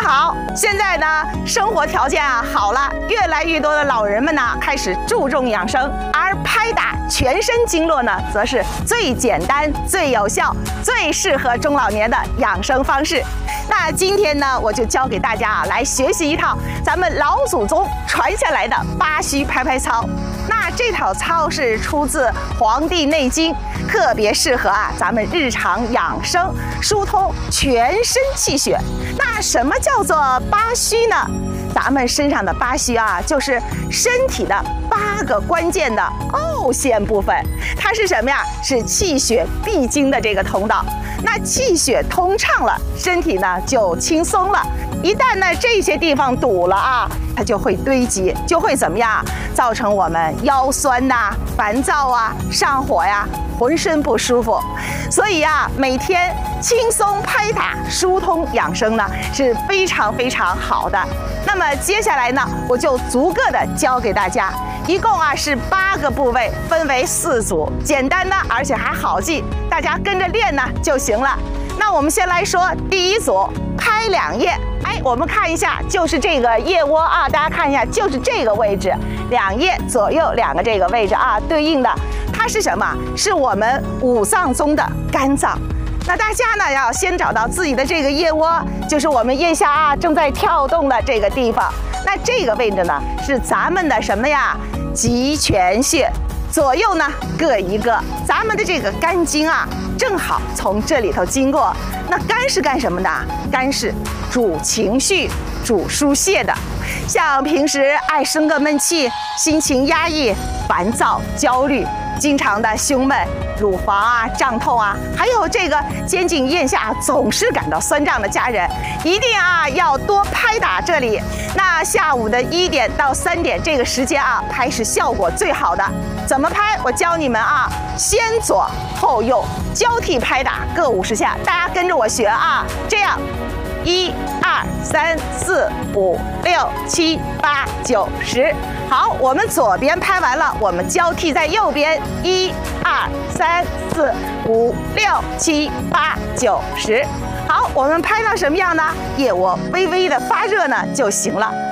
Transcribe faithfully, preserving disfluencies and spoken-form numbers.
好，现在呢，生活条件啊好了，越来越多的老人们呢开始注重养生，而拍打全身经络呢，则是最简单、最有效、最适合中老年的养生方式。那今天呢，我就教给大家啊，来学习一套咱们老祖宗传下来的八虚拍拍操。那这套操是出自《黄帝内经》，特别适合啊咱们日常养生，疏通全身气血。那什么叫做八虚呢？咱们身上的八虚啊，就是身体的八个关键的凹陷部分。它是什么呀？是气血必经的这个通道。那气血通畅了，身体呢就轻松了。一旦呢这些地方堵了啊，它就会堆积，就会怎么样？造成我们腰酸呐、啊、烦躁啊、上火呀、浑身不舒服。所以啊，每天轻松拍打、疏通养生呢是非常非常好的。那么接下来呢，我就逐个的教给大家，一共啊是八个部位，分为四组，简单的而且还好记，大家跟着练呢就行了。那我们先来说第一组，拍两腋。哎，我们看一下，就是这个腋窝啊，大家看一下，就是这个位置，两腋左右两个这个位置啊，对应的它是什么？是我们五脏中的肝脏。那大家呢要先找到自己的这个腋窝，就是我们腋下啊正在跳动的这个地方。那这个位置呢是咱们的什么呀？极泉穴。左右呢各一个，咱们的这个肝经啊，正好从这里头经过。那肝是干什么的？肝是主情绪、主疏泄的。像平时爱生个闷气、心情压抑、烦躁、焦虑，经常的胸闷、乳房啊胀痛啊，还有这个肩颈腋下总是感到酸胀的家人，一定啊要多拍打这里。那下午的一点到三点这个时间啊，拍是效果最好的。怎么拍？我教你们啊，先左后右交替拍打，各五十下，大家跟着我学啊，这样。一二三四五六七八九十，好，我们左边拍完了，我们交替在右边，一二三四五六七八九十。好，我们拍到什么样呢？腋窝微微的发热呢就行了。